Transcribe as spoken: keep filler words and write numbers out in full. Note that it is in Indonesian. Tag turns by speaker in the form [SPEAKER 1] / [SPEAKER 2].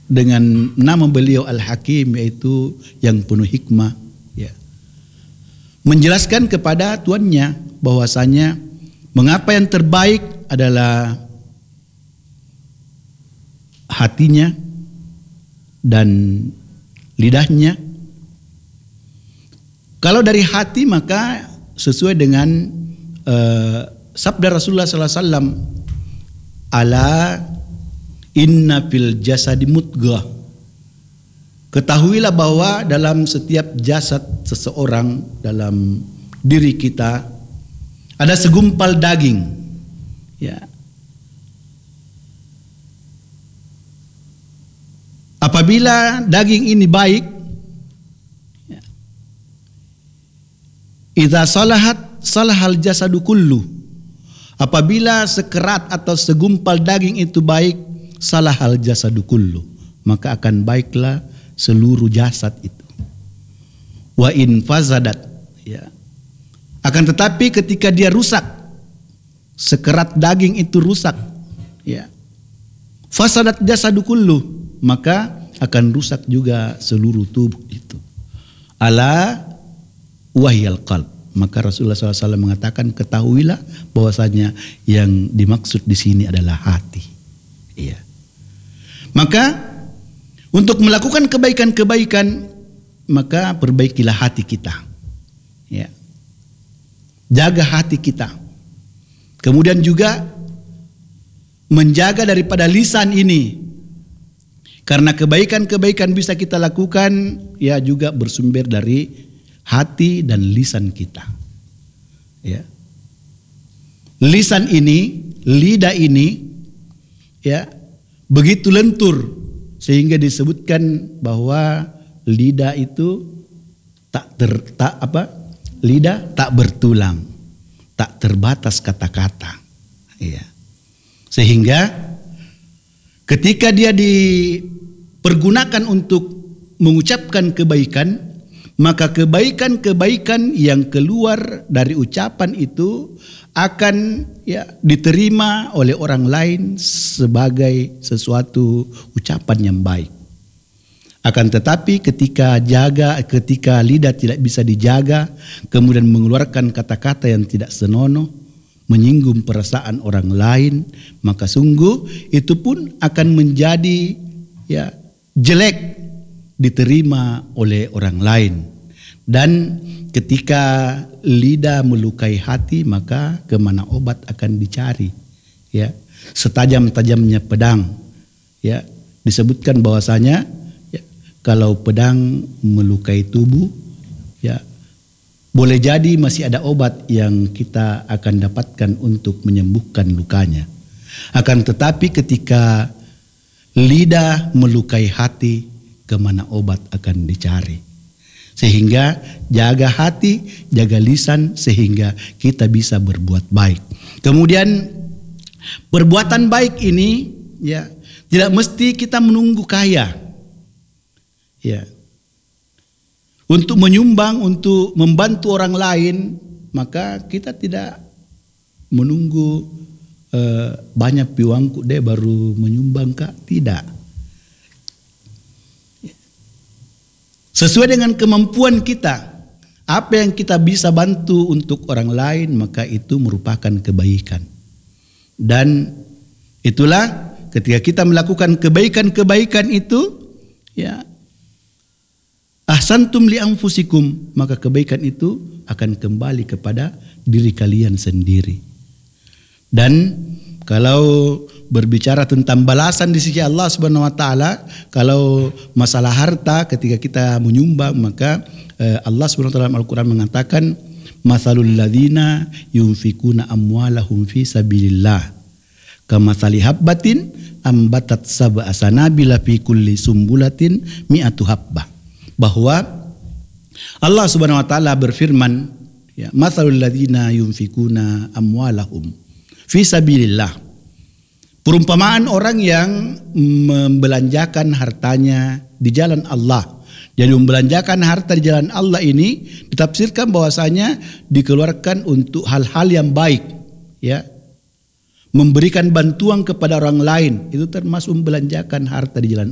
[SPEAKER 1] dengan nama beliau Al-Hakim, yaitu yang penuh hikmah, ya. Menjelaskan kepada tuannya bahwasanya mengapa yang terbaik adalah hatinya dan lidahnya. Kalau dari hati maka sesuai dengan uh, sabda Rasulullah sallallahu alaihi wasallam, ala inna fil jasadi mudghah. Ketahuilah bahwa dalam setiap jasad seseorang, dalam diri kita ada segumpal daging, ya. Apabila daging ini baik, ya, idza salahat salahal jasadu kullu. Apabila sekerat atau segumpal daging itu baik, salahal jasadu kullu, maka akan baiklah seluruh jasad itu. Wa in fazadat, ya. Akan tetapi ketika dia rusak, sekerat daging itu rusak, ya, fasadat jasadu kullu, maka akan rusak juga seluruh tubuh itu. Ala wahyal qalb. Maka Rasulullah shallallahu alaihi wasallam mengatakan, ketahuilah bahwasanya yang dimaksud di sini adalah hati. Iya. Maka untuk melakukan kebaikan-kebaikan, maka perbaikilah hati kita. Ya. Jaga hati kita. Kemudian juga menjaga daripada lisan ini. Karena kebaikan-kebaikan bisa kita lakukan, ya, juga bersumber dari hati dan lisan kita. Ya. Lisan ini, lidah ini, ya, begitu lentur sehingga disebutkan bahwa lidah itu tak ter, tak apa? Lidah tak bertulang, tak terbatas kata-kata. Ya. Sehingga ketika dia dipergunakan untuk mengucapkan kebaikan, maka kebaikan-kebaikan yang keluar dari ucapan itu akan, ya, diterima oleh orang lain sebagai sesuatu ucapan yang baik. Akan tetapi ketika jaga, ketika lidah tidak bisa dijaga, kemudian mengeluarkan kata-kata yang tidak senonoh, menyinggung perasaan orang lain, maka sungguh itu pun akan menjadi, ya, jelek diterima oleh orang lain. Dan ketika lidah melukai hati, maka kemana obat akan dicari, ya. Setajam-tajamnya pedang, ya, disebutkan bahwasanya, ya, kalau pedang melukai tubuh, ya, boleh jadi masih ada obat yang kita akan dapatkan untuk menyembuhkan lukanya. Akan tetapi ketika lidah melukai hati, kemana obat akan dicari. Sehingga jaga hati, jaga lisan, sehingga kita bisa berbuat baik. Kemudian perbuatan baik ini, ya, tidak mesti kita menunggu kaya, ya. Untuk menyumbang, untuk membantu orang lain, maka kita tidak menunggu uh, banyak piwangku deh baru menyumbang, kak. Tidak. Sesuai dengan kemampuan kita, apa yang kita bisa bantu untuk orang lain, maka itu merupakan kebaikan. Dan itulah ketika kita melakukan kebaikan-kebaikan itu, ya, ahsantum li anfusikum, maka kebaikan itu akan kembali kepada diri kalian sendiri. Dan kalau berbicara tentang balasan di sisi Allah Subhanahu wa taala, kalau masalah harta ketika kita menyumbang, maka eh, Allah Subhanahu wa taala dalam Al-Qur'an mengatakan, "Matsalul ladzina yunfikuna amwalahum fi sabilillah kamatsali habbatin ambatat sab'a sanabila fi kulli sumbulatin mi'atu habbah." Bahwa Allah Subhanahu wa taala berfirman, ya, "Matsalul ladzina yunfikuna amwalahum fi sabilillah." Perumpamaan orang yang membelanjakan hartanya di jalan Allah. Jadi membelanjakan harta di jalan Allah ini ditafsirkan bahwasanya dikeluarkan untuk hal-hal yang baik, ya. Memberikan bantuan kepada orang lain, itu termasuk membelanjakan harta di jalan